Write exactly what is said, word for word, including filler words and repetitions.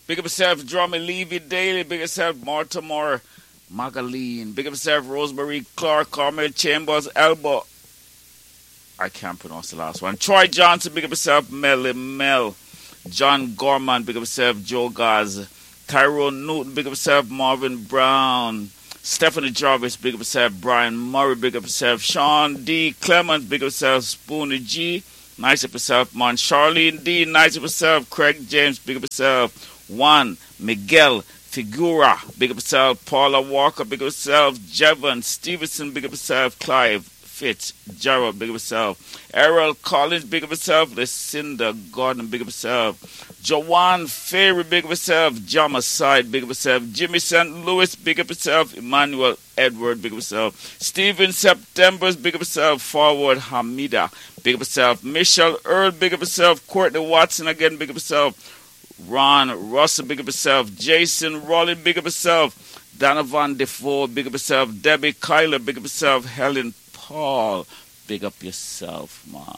Big up yourself, Drummy Levy Daly. Big up yourself, Mortimer Magaline. Big up yourself, Rosemary Clark, Carmel Chambers, Elbow. I can't pronounce the last one. Troy Johnson, big up yourself, Melly Mel. John Gorman, big up yourself, Joe Gaz. Tyrone Newton, big up yourself, Marvin Brown. Stephanie Jarvis, big up yourself, Brian Murray, big up yourself, Sean D. Clemens, big up yourself, Spoonie G. Nice up yourself, man. Charlene D. Nice up yourself, Craig James, big up yourself. Juan Miguel Figura, big up yourself. Paula Walker, big up yourself. Jevon Stevenson, big up yourself. Clive Fitzgerald, big up yourself. Errol Collins, big up yourself. Lucinda Gordon, big up yourself. Joanne Ferry, big up yourself. Jama Side, big up yourself. Jimmy Saint Louis, big up yourself. Emmanuel Edward, big up yourself. Stephen September's, big up yourself. Forward Hamida, big up yourself. Michelle Earl, big up yourself. Courtney Watson again, big up yourself. Ron Russell, big up yourself. Jason Rollin, big up yourself. Donovan Defoe, big up yourself. Debbie Kyler, big up yourself. Helen Paul, big up yourself, man.